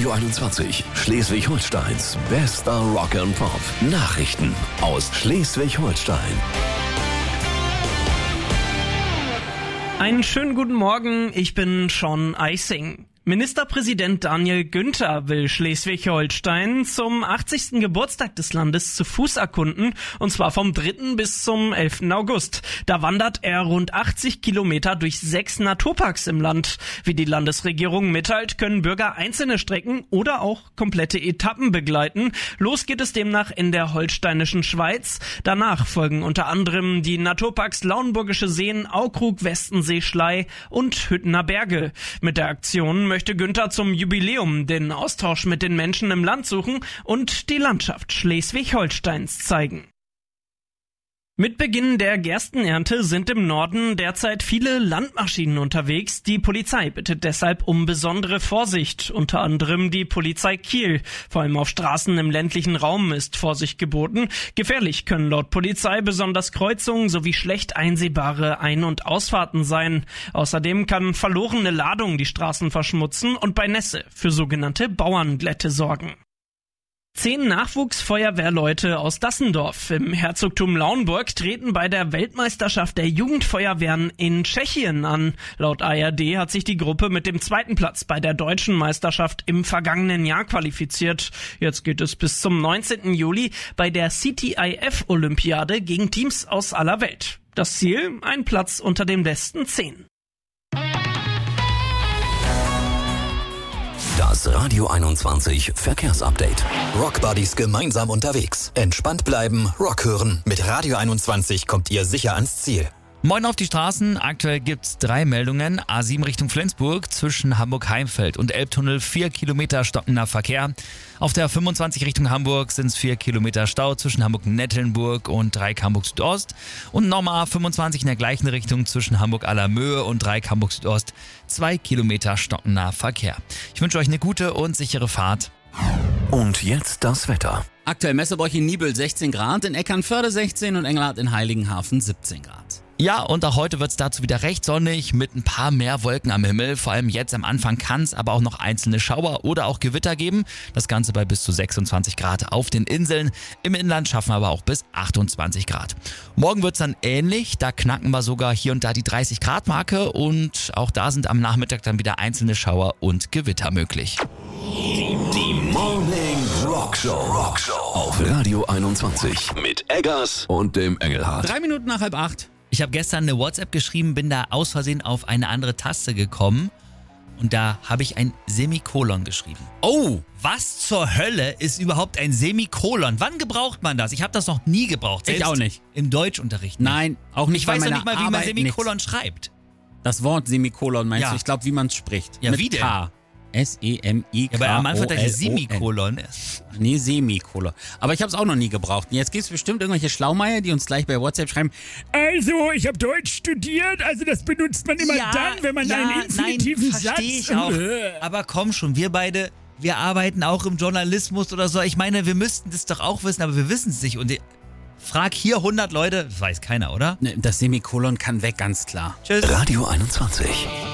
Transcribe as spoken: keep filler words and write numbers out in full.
Radio einundzwanzig, Schleswig-Holsteins bester Rock and Pop. Nachrichten aus Schleswig-Holstein. Einen schönen guten Morgen, ich bin Sean Eising. Ministerpräsident Daniel Günther will Schleswig-Holstein zum achtzigsten Geburtstag des Landes zu Fuß erkunden, und zwar vom dritten bis zum elften August. Da wandert er rund achtzig Kilometer durch sechs Naturparks im Land. Wie die Landesregierung mitteilt, können Bürger einzelne Strecken oder auch komplette Etappen begleiten. Los geht es demnach in der holsteinischen Schweiz. Danach folgen unter anderem die Naturparks Lauenburgische Seen, Aukrug, Westensee, Schlei und Hüttener Berge. Mit der Aktion möchte Günther zum Jubiläum den Austausch mit den Menschen im Land suchen und die Landschaft Schleswig-Holsteins zeigen. Mit Beginn der Gerstenernte sind im Norden derzeit viele Landmaschinen unterwegs. Die Polizei bittet deshalb um besondere Vorsicht, unter anderem die Polizei Kiel. Vor allem auf Straßen im ländlichen Raum ist Vorsicht geboten. Gefährlich können laut Polizei besonders Kreuzungen sowie schlecht einsehbare Ein- und Ausfahrten sein. Außerdem kann verlorene Ladung die Straßen verschmutzen und bei Nässe für sogenannte Bauernglätte sorgen. Zehn Nachwuchsfeuerwehrleute aus Dassendorf im Herzogtum Lauenburg treten bei der Weltmeisterschaft der Jugendfeuerwehren in Tschechien an. Laut A R D hat sich die Gruppe mit dem zweiten Platz bei der deutschen Meisterschaft im vergangenen Jahr qualifiziert. Jetzt geht es bis zum neunzehnten Juli bei der C T I F-Olympiade gegen Teams aus aller Welt. Das Ziel? Ein Platz unter den besten zehn. Das Radio einundzwanzig Verkehrsupdate. Rockbuddies gemeinsam unterwegs. Entspannt bleiben, Rock hören. Mit Radio einundzwanzig kommt ihr sicher ans Ziel. Moin auf die Straßen. Aktuell gibt's drei Meldungen. A sieben Richtung Flensburg zwischen Hamburg-Heimfeld und Elbtunnel vier Kilometer stockender Verkehr. Auf der fünfundzwanzig Richtung Hamburg sind's vier Kilometer Stau zwischen Hamburg-Nettelnburg und Dreieck Hamburg-Südost. Und nochmal A fünfundzwanzig in der gleichen Richtung zwischen Hamburg-Allermöhe und Dreieck Hamburg-Südost. zwei Kilometer stockender Verkehr. Ich wünsche euch eine gute und sichere Fahrt. Und jetzt das Wetter. Aktuell Messeburg in Nibel sechzehn Grad, in Eckernförde sechzehn und Engelhardt in Heiligenhafen siebzehn Grad. Ja, und auch heute wird's dazu wieder recht sonnig mit ein paar mehr Wolken am Himmel. Vor allem jetzt am Anfang kann's aber auch noch einzelne Schauer oder auch Gewitter geben. Das Ganze bei bis zu sechsundzwanzig Grad auf den Inseln. Im Inland schaffen wir aber auch bis achtundzwanzig Grad. Morgen wird's dann ähnlich. Da knacken wir sogar hier und da die dreißig Grad Marke. Und auch da sind am Nachmittag dann wieder einzelne Schauer und Gewitter möglich. Die Morning Rock Show. Rock Show auf Radio einundzwanzig mit Eggers und dem Engelhardt. Drei Minuten nach halb acht. Ich habe gestern eine WhatsApp geschrieben, bin da aus Versehen auf eine andere Taste gekommen und da habe ich ein Semikolon geschrieben. Oh, was zur Hölle ist überhaupt ein Semikolon? Wann gebraucht man das? Ich habe das noch nie gebraucht. Ich auch nicht. Im Deutschunterricht nicht. Nein, auch nicht. Ich weiß bei noch nicht mal, wie man Arbeit Semikolon nichts. schreibt. Das Wort Semikolon meinst Ja. du? Ich glaube, wie man es spricht. Ja, Mit wie denn? K. S E M I K O L O N. Ja, aber am Anfang dachte ich Semikolon. Nee, Semikolon. Aber ich habe es auch noch nie gebraucht. Und jetzt gibt es bestimmt irgendwelche Schlaumeier, die uns gleich bei WhatsApp schreiben, also, ich habe Deutsch studiert, also das benutzt man immer Ja, dann, wenn man ja, einen infinitiven nein, Satz... verstehe ich auch. Aber komm schon, wir beide, wir arbeiten auch im Journalismus oder so. Ich meine, wir müssten das doch auch wissen, aber wir wissen es nicht. Und die, frag hier hundert Leute, das weiß keiner, oder? Das Semikolon kann weg, ganz klar. Tschüss. Radio einundzwanzig.